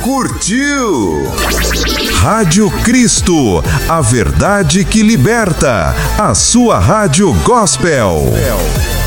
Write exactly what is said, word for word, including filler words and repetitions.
curtiu? Rádio Cristo, a verdade que liberta. A sua rádio gospel.